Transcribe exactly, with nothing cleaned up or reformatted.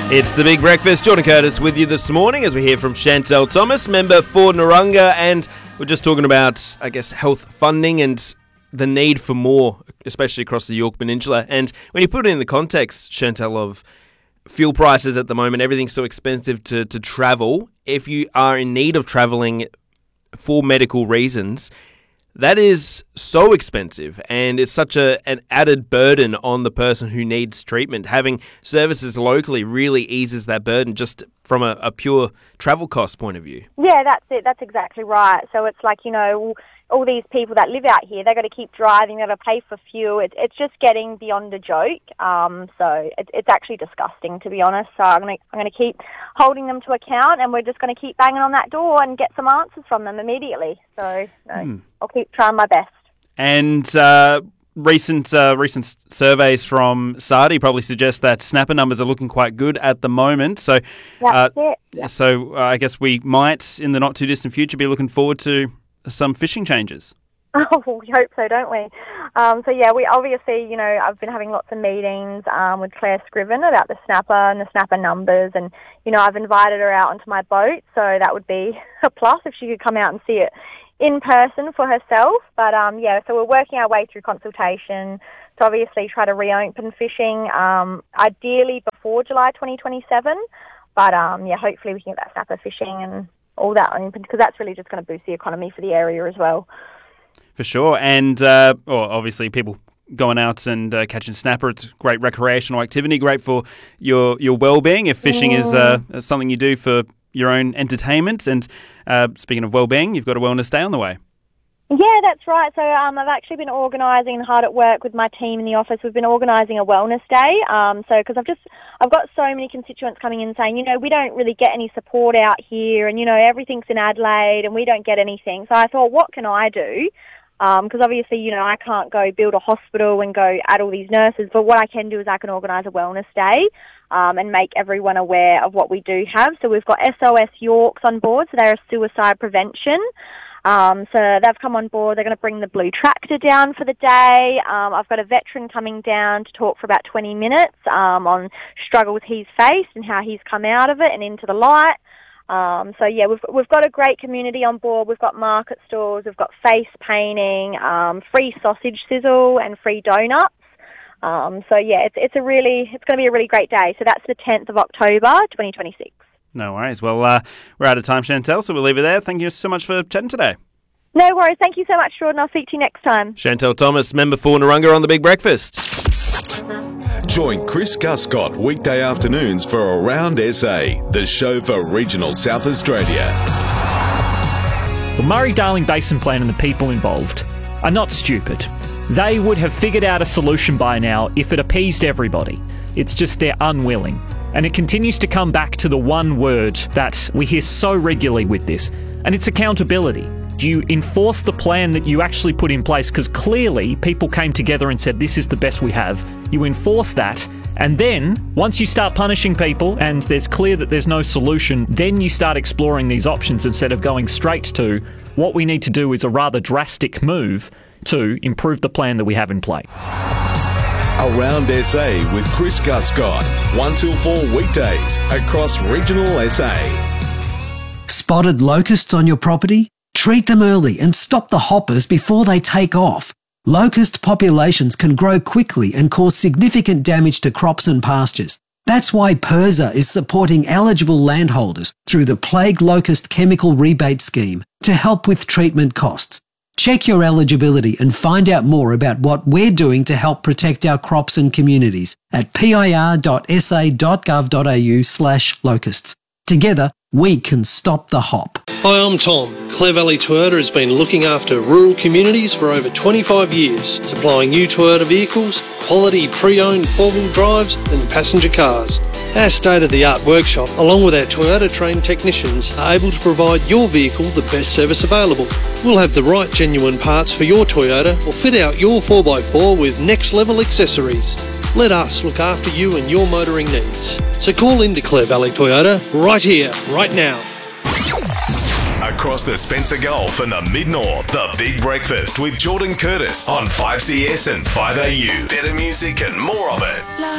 It's the Big Breakfast. Jordan Curtis with you this morning as we hear from Chantel Thomas, member for Narunga, and we're just talking about, I guess, health funding and the need for more, especially across the Yorke Peninsula. And when you put it in the context, Chantel, of fuel prices at the moment, everything's so expensive to, to travel. If you are in need of travelling for medical reasons, that is so expensive, and it's such a an added burden on the person who needs treatment. Having services locally really eases that burden just from a, a pure travel cost point of view. Yeah, that's it. That's exactly right. So it's like, you know, all these people that live out here, they've got to keep driving, they've got to pay for fuel. It, it's just getting beyond a joke. Um, so it, it's actually disgusting, to be honest. So I'm going to I'm going to keep holding them to account, and we're just going to keep banging on that door and get some answers from them immediately. So no, hmm. I'll keep trying my best. And uh, recent uh, recent surveys from Sardi probably suggest that snapper numbers are looking quite good at the moment. So, That's uh, it. Yeah. so uh, I guess we might, in the not too distant future, be looking forward to some fishing changes. Oh, we hope so, don't we? Um, so, yeah, we obviously, you know, I've been having lots of meetings um, with Claire Scriven about the snapper and the snapper numbers, and, you know, I've invited her out onto my boat, so that would be a plus if she could come out and see it in person for herself. But, um, yeah, so we're working our way through consultation to obviously try to reopen fishing, um, ideally before July twenty twenty-seven. But, um, yeah, hopefully we can get that snapper fishing and all that, because that's really just going to boost the economy for the area as well. For sure. And uh, well, obviously people going out and uh, catching snapper, it's a great recreational activity, great for your, your well-being if fishing mm. is uh, something you do for your own entertainment. And uh, speaking of well-being, you've got a wellness day on the way. Yeah, that's right. So um, I've actually been organising hard at work with my team in the office. We've been organising a wellness day. Um, so because I've just I've got so many constituents coming in saying, you know, we don't really get any support out here, and you know everything's in Adelaide, and we don't get anything. So I thought, what can I do? Because um, obviously, you know, I can't go build a hospital and go add all these nurses. But what I can do is I can organise a wellness day um, and make everyone aware of what we do have. So we've got S O S Yorks on board. So they're a suicide prevention. Um, so they've come on board. They're going to bring the blue tractor down for the day. Um, I've got a veteran coming down to talk for about twenty minutes um, on struggles he's faced and how he's come out of it and into the light. Um, so yeah, we've we've got a great community on board. We've got market stalls. We've got face painting, um, free sausage sizzle, and free donuts. Um, so yeah, it's it's a really it's going to be a really great day. So that's the tenth of October, twenty twenty-six. No worries. Well, uh, we're out of time, Chantel, so we'll leave it there. Thank you so much for chatting today. No worries. Thank you so much, Jordan. I'll speak to you next time. Chantel Thomas, member for Narunga on the Big Breakfast. Join Chris Guscott weekday afternoons for Around S A, the show for regional South Australia. The Murray-Darling Basin Plan and the people involved are not stupid. They would have figured out a solution by now if it appeased everybody. It's just they're unwilling. And it continues to come back to the one word that we hear so regularly with this, and it's accountability. Do you enforce the plan that you actually put in place? Because clearly people came together and said, this is the best we have. You enforce that, and then once you start punishing people and there's clear that there's no solution, then you start exploring these options instead of going straight to what we need to do is a rather drastic move to improve the plan that we have in play. Around S A with Chris Guscott, one till four weekdays across regional S A. Spotted locusts on your property? Treat them early and stop the hoppers before they take off. Locust populations can grow quickly and cause significant damage to crops and pastures. That's why PIRSA is supporting eligible landholders through the Plague Locust Chemical Rebate Scheme to help with treatment costs. Check your eligibility and find out more about what we're doing to help protect our crops and communities at pir.sa.gov.au slash locusts. Together, we can stop the hop. Hi, I'm Tom. Clare Valley Toyota has been looking after rural communities for over twenty-five years, supplying new Toyota vehicles, quality pre-owned four-wheel drives and passenger cars. Our state-of-the-art workshop, along with our Toyota-trained technicians, are able to provide your vehicle the best service available. We'll have the right genuine parts for your Toyota or fit out your four by four with next-level accessories. Let us look after you and your motoring needs. So call into Clare Valley Toyota right here, right now. Across the Spencer Gulf and the Mid-North, the Big Breakfast with Jordan Curtis on five C S and five A U. Better music and more of it.